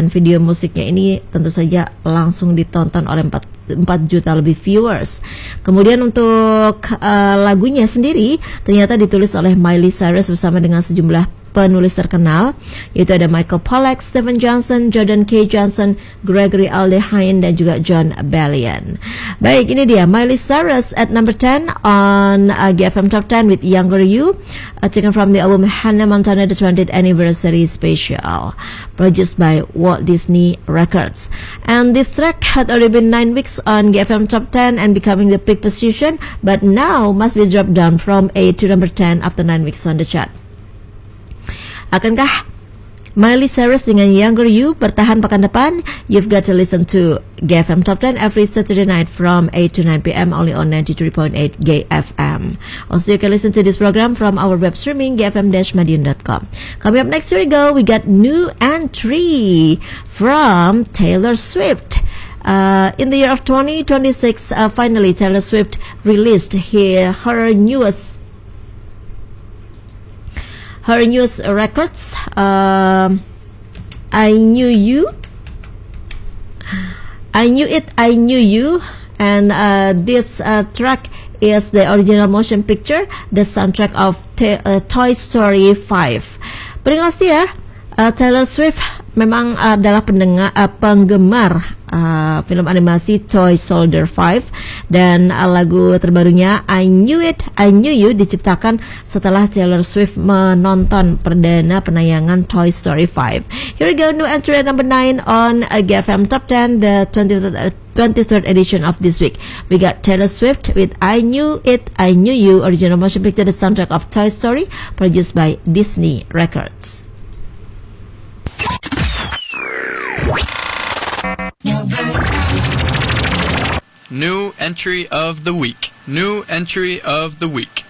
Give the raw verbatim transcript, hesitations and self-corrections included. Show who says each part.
Speaker 1: dan video musiknya ini tentu saja langsung ditonton oleh empat juta lebih viewers. Kemudian untuk uh, lagunya sendiri ternyata ditulis oleh Miley Cyrus bersama dengan sejumlah penulis terkenal, yaitu ada Michael Pollack, Stephen Johnson, Jordan K. Johnson, Gregory Aldehyde, dan juga John Bellion. Baik, ini dia Miley Cyrus at number ten on uh, G F M Top ten with Younger You, uh, taken from the album Hannah Montana The twentieth Anniversary Special, produced by Walt Disney Records. And this track had already been nine weeks on G F M Top ten and becoming the peak position, but now must be dropped down from eight to number ten after nine weeks on the chart. Akankah Miley Cyrus dengan Younger You bertahan pekan depan? You've got to listen to G F M Top ten every Saturday night from eight to nine p.m. only on ninety-three point eight G F M. Also, you can listen to this program from our web streaming g f m dash madiun dot com. Coming up next, here we go. We got new entry from Taylor Swift. Uh, in the year of twenty twenty-six, uh, finally Taylor Swift released her, her newest Her newest records, uh, I Knew You, I Knew It, I Knew You, and uh, this uh, track is the original motion picture, the soundtrack of t- uh, Toy Story five. Terima kasih ya, uh, Taylor Swift memang adalah pendengar, uh, penggemar uh, film animasi Toy Soldier five, dan uh, lagu terbarunya I Knew It, I Knew You diciptakan setelah Taylor Swift menonton perdana penayangan Toy Story five. Here we go, new entry at number nine on uh, G F M Top ten, the twenty-third edition of this week. We got Taylor Swift with I Knew It, I Knew You, original motion picture, the soundtrack of Toy Story, produced by Disney Records.
Speaker 2: New entry of the week. New entry of the week.